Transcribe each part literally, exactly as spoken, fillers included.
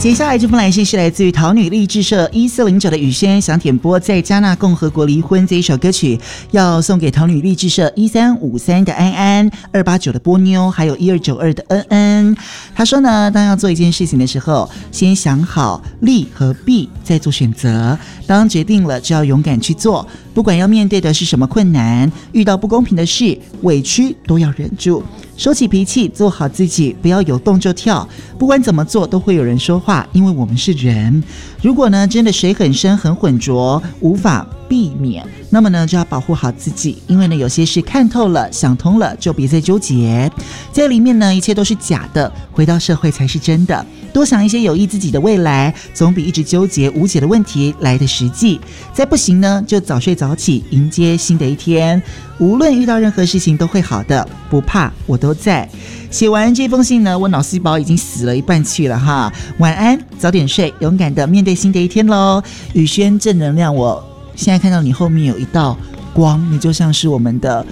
接下来这封来信是来自于桃女励志社一四零九的雨轩，想点播在加纳共和国离婚这一首歌曲，要送给桃女励志社一三五三的安安，二八九的波妞，还有一二九二的恩恩。他说呢，当要做一件事情的时候，先想好利和弊，再做选择。当决定了，就要勇敢去做，不管要面对的是什么困难，遇到不公平的事，委屈都要忍住。收起脾气，做好自己，不要有动就跳。不管怎么做，都会有人说话，因为我们是人。如果呢，真的水很深很浑浊，无法避免，那么呢，就要保护好自己。因为呢，有些事看透了，想通了，就别再纠结。在里面呢，一切都是假的，回到社会才是真的。多想一些有益自己的未来，总比一直纠结无解的问题来得实际。再不行呢，就早睡早起，迎接新的一天。无论遇到任何事情都会好的，不怕，我都在。写完这封信呢，我脑细胞已经死了一半去了哈。晚安，早点睡，勇敢的面对新的一天咯。宇轩正能量，我现在看到你后面有一道光，你就像是我们的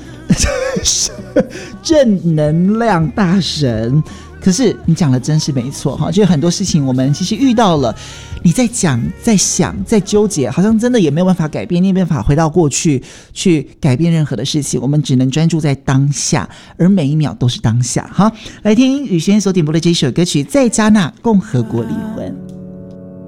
正能量大神。可是你讲的真是没错哈，就很多事情我们其实遇到了，你在讲、在想、在纠结，好像真的也没有办法改变，你也没有办法回到过去去改变任何的事情，我们只能专注在当下，而每一秒都是当下哈。来听雨轩所点播的这首歌曲《在加纳共和国离婚》。